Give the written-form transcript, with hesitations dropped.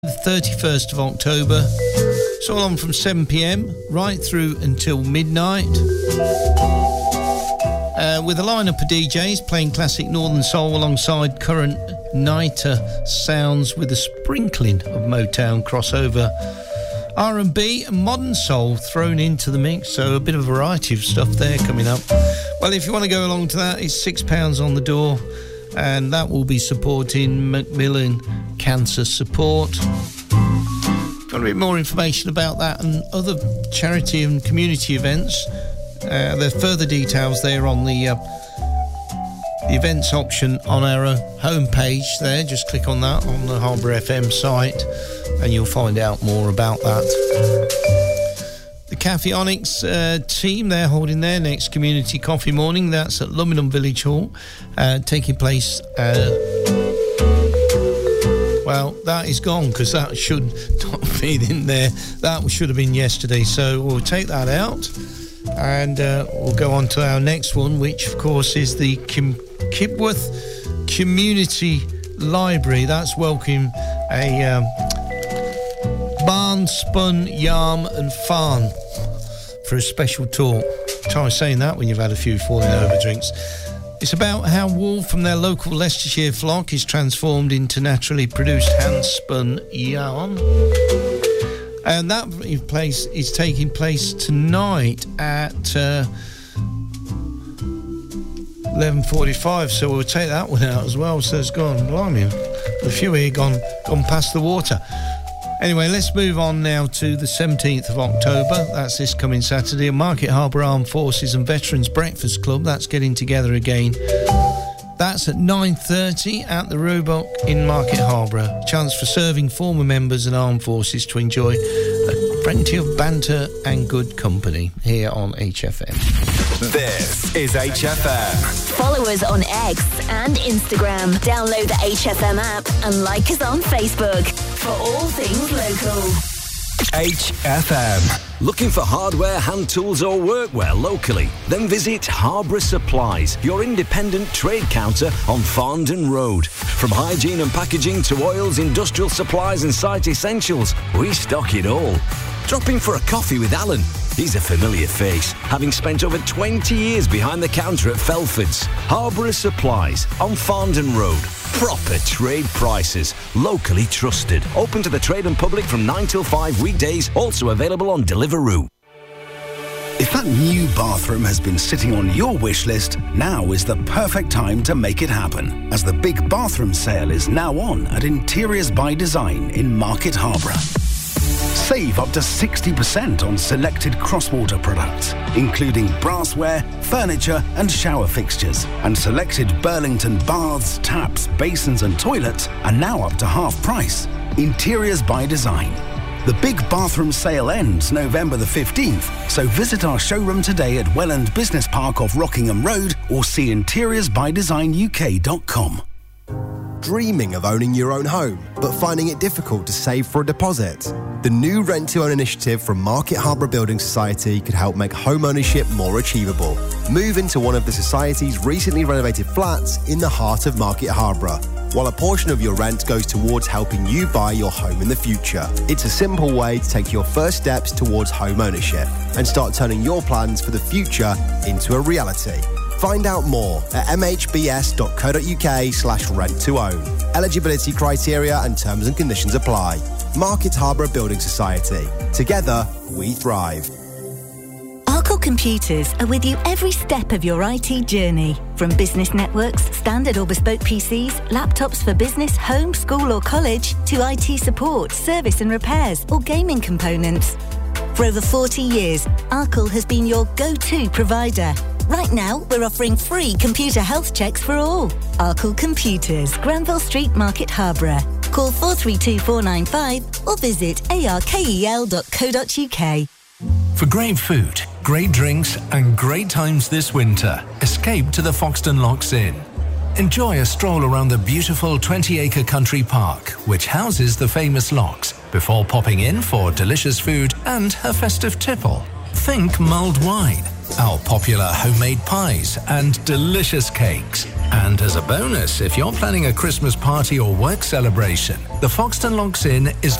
The 31st of October. It's all on from 7 p.m. right through until midnight. With a lineup of DJs playing classic Northern Soul alongside current nighter sounds with a sprinkling of Motown crossover, R&B and modern soul thrown into the mix, so a bit of a variety of stuff there coming up. Well, if you want to go along to that, it's £6 on the door, and that will be supporting Macmillan Cancer Support. Got a bit more information about that and other charity and community events. There are further details there on the events option on our homepage there. Just click on that on the Harbour FM site and you'll find out more about that. The Cafe Onyx team, they're holding their next community coffee morning. That's at Luminham Village Hall, taking place... well, that is gone because that should not be in there. That should have been yesterday, so we'll take that out and we'll go on to our next one, which of course is the Kibworth Community Library. That's welcoming a barn spun yarn and farm for a special talk. Try saying that when you've had a few falling over drinks. It's about how wool from their local Leicestershire flock is transformed into naturally produced hand-spun yarn. And that is taking place tonight at 11:45, so we'll take that one out as well. So it's gone, blimey, a few here gone past the water. Anyway, let's move on now to the 17th of October. That's this coming Saturday. Market Harbour Armed Forces and Veterans Breakfast Club. That's getting together again. That's at 9:30 at the Roebuck in Market Harbour. Chance for serving former members and armed forces to enjoy plenty of banter and good company here on HFM. This is HFM. Follow us on X and Instagram. Download the HFM app and like us on Facebook for all things local. HFM. Looking for hardware, hand tools or workwear locally? Then visit Harbour Supplies, your independent trade counter on Farndon Road. From hygiene and packaging to oils, industrial supplies and site essentials, we stock it all. Drop in for a coffee with Alan. He's a familiar face, having spent over 20 years behind the counter at Felford's. Harbour Supplies on Farndon Road. Proper trade prices, locally trusted. Open to the trade and public from 9 till 5 weekdays, also available on Deliveroo. If that new bathroom has been sitting on your wish list, now is the perfect time to make it happen, as the big bathroom sale is now on at Interiors by Design in Market Harbour. Save up to 60% on selected Crosswater products, including brassware, furniture and shower fixtures. And selected Burlington baths, taps, basins and toilets are now up to half price. Interiors by Design. The big bathroom sale ends November the 15th, so visit our showroom today at Welland Business Park off Rockingham Road or see interiorsbydesignuk.com. Dreaming of owning your own home, but finding it difficult to save for a deposit? The new Rent to Own initiative from Market Harbour Building Society could help make home ownership more achievable. Move into one of the Society's recently renovated flats in the heart of Market Harbour, while a portion of your rent goes towards helping you buy your home in the future. It's a simple way to take your first steps towards home ownership and start turning your plans for the future into a reality. Find out more at mhbs.co.uk/rent-to-own. Eligibility criteria and terms and conditions apply. Market Harbour Building Society. Together, we thrive. Arkle Computers are with you every step of your IT journey. From business networks, standard or bespoke PCs, laptops for business, home, school or college, to IT support, service and repairs, or gaming components. For over 40 years, Arkle has been your go-to provider. Right now, we're offering free computer health checks for all. Arkle Computers, Granville Street, Market Harbour. Call 432 495 or visit arkel.co.uk. For great food, great drinks and great times this winter, escape to the Foxton Locks Inn. Enjoy a stroll around the beautiful 20-acre country park, which houses the famous locks, before popping in for delicious food and a festive tipple. Think mulled wine, our popular homemade pies and delicious cakes. And as a bonus, if you're planning a Christmas party or work celebration, the Foxton Locks Inn is